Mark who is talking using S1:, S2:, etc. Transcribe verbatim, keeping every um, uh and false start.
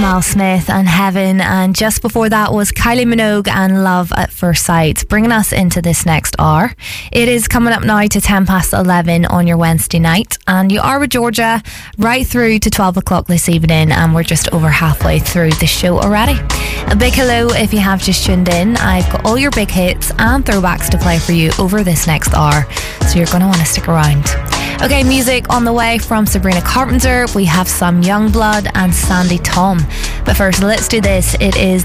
S1: Jamal Smith and Heaven, and just before that was Kylie Minogue and Love at First Sight, bringing us into this next hour. It is coming up now to ten past eleven on your Wednesday night, and you are with Georgia right through to twelve o'clock this evening, and we're just over halfway through the show already. A big hello if you have just tuned in. I've got all your big hits and throwbacks to play for you over this next hour, so you're going to want to stick around. Okay, music on the way from Sabrina Carpenter. We have some Youngblood and Sandy Tom. But first, let's do this. It is